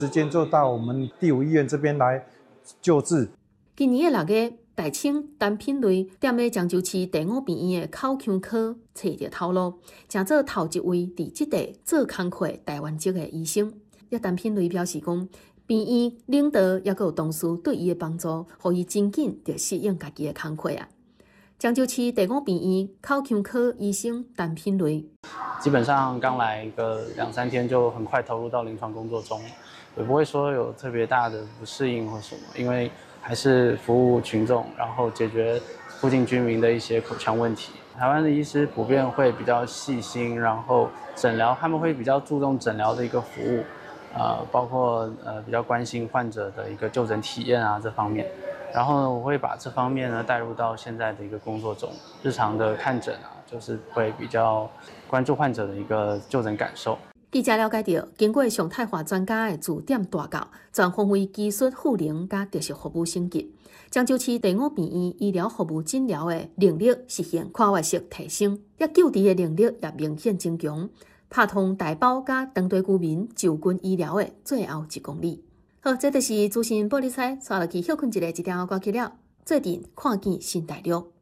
时间就到我们第5医院这边来救治。 今年的6月，大清单品类踮咧漳州市第5病院的口腔科找到头路，成做头一位伫即地做工课台湾籍的医生。单品类表示讲，病院领导也有同事对伊的帮助，互伊真紧就适应家己的工课啊。漳州市第5病院口腔科医生单品类， 基本上刚来个2、3天就很快投入到临床工作中，也不会说有特别大的不适应或什么，因为还是服务群众，然后解决附近居民的一些口腔问题。台湾的医师普遍会比较细心，然后诊疗他们会比较注重诊疗的一个服务，包括比较关心患者的一个就诊体验啊这方面。然后呢，我会把这方面呢带入到现在的一个工作中，日常的看诊啊，就是会比较关注患者的一个就诊感受。 记者了解到，经过常态化专家的驻点大教，全方位技术赋能加特色服务升级，漳州市第5病院医疗服务诊疗的能力实现跨越式提升，救治的能力也明显增强，拍通大埔加长地居民就近医疗的最后1公里。好，这就是资讯玻璃彩刷落去休困一个一条歌曲了，做阵看见新大陆。